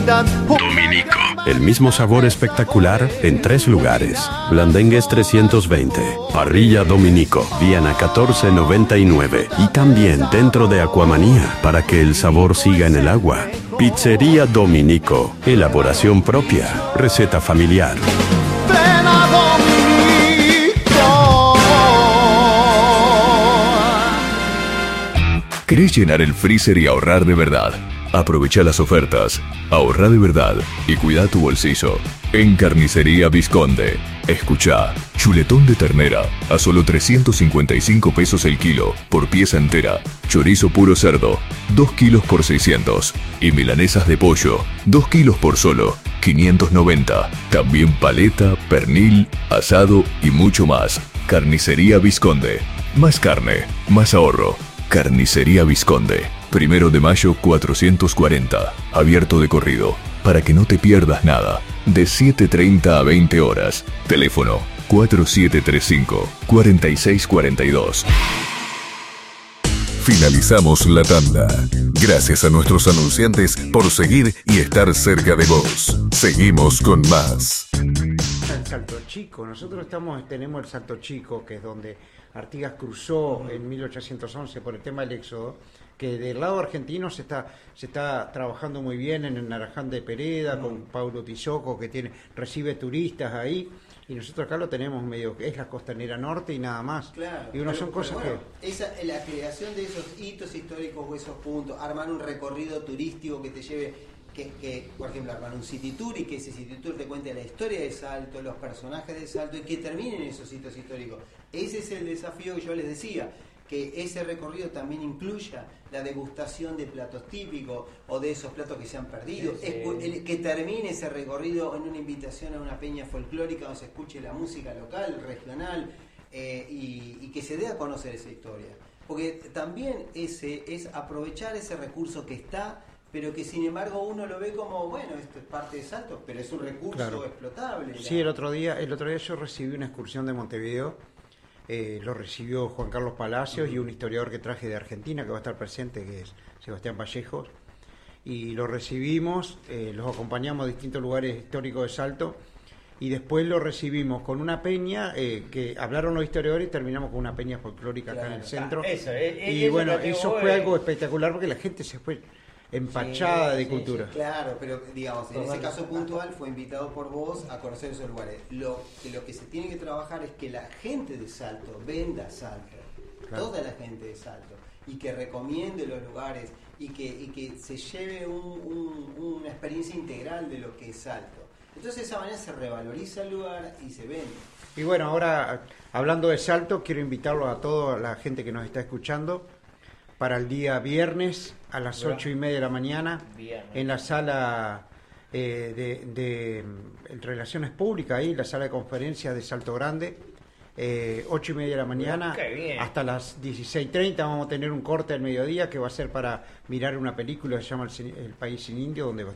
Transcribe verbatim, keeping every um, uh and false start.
Navidad. Dominico. El mismo sabor espectacular en tres lugares. Blandengues trescientos veinte. Parrilla Dominico. Viana catorce noventa y nueve. Y también dentro de Aquamanía para que el sabor siga en el agua. Pizzería Dominico. Elaboración propia. Receta familiar. Ven a Dominico. ¿Querés llenar el freezer y ahorrar de verdad? Aprovecha las ofertas, ahorra de verdad y cuida tu bolsillo. En Carnicería Visconde. Escuchá, chuletón de ternera a solo trescientos cincuenta y cinco pesos el kilo por pieza entera. Chorizo puro cerdo, dos kilos por seiscientos. Y milanesas de pollo, dos kilos por solo quinientos noventa. También paleta, pernil, asado y mucho más. Carnicería Visconde. Más carne, más ahorro. Carnicería Visconde. Primero de mayo cuatrocientos cuarenta. Abierto de corrido. Para que no te pierdas nada. De siete treinta a veinte horas. Teléfono cuatro siete tres cinco, cuatro seis cuatro dos. Finalizamos la tanda. Gracias a nuestros anunciantes por seguir y estar cerca de vos. Seguimos con más. El Salto Chico. Nosotros estamos, tenemos el Salto Chico, que es donde Artigas cruzó en mil ochocientos once por el tema del éxodo, que del lado argentino se está se está trabajando muy bien en el Naranjal de Pereda, con Paulo Tizoco, que tiene recibe turistas ahí, y nosotros acá lo tenemos medio que es la costanera norte y nada más. Claro, y uno pero, son cosas bueno, que... Esa, la creación de esos hitos históricos o esos puntos, armar un recorrido turístico que te lleve... Que, que, por ejemplo, armar un city tour y que ese city tour te cuente la historia de Salto, los personajes de Salto y que terminen esos hitos históricos. Ese es el desafío que yo les decía, que ese recorrido también incluya la degustación de platos típicos o de esos platos que se han perdido, sí, sí. Es, el, que termine ese recorrido en una invitación a una peña folclórica donde se escuche la música local, regional, eh, y, y que se dé a conocer esa historia. Porque también ese es aprovechar ese recurso que está, pero que sin embargo uno lo ve como, bueno, esto es parte de Salto, pero es un recurso claro. explotable. Sí, el otro día el otro día yo recibí una excursión de Montevideo, eh, lo recibió Juan Carlos Palacios uh-huh. y un historiador que traje de Argentina que va a estar presente, que es Sebastián Vallejos, y lo recibimos, eh, los acompañamos a distintos lugares históricos de Salto, y después lo recibimos con una peña, eh, que hablaron los historiadores y terminamos con una peña folclórica claro. acá en el centro. Ah, eso, eh, y eso bueno, eso fue eh. algo espectacular porque la gente se fue empachada sí, de sí, cultura. Sí, claro, pero digamos, en ese caso puntual fue invitado por vos a conocer esos lugares. Lo que, lo que se tiene que trabajar es que la gente de Salto venda Salto, claro. toda la gente de Salto, y que recomiende los lugares y que, y que se lleve un, un, una experiencia integral de lo que es Salto. Entonces de esa manera se revaloriza el lugar y se vende. Y bueno, ahora hablando de Salto, quiero invitarlo a toda la gente que nos está escuchando para el día viernes a las ocho y media de la mañana viernes. En la sala eh, de, de, de Relaciones Públicas, ahí la sala de conferencias de Salto Grande, eh, ocho y media de la mañana hasta las dieciséis treinta. Vamos a tener un corte al mediodía que va a ser para mirar una película que se llama El, el País Sin Indio, donde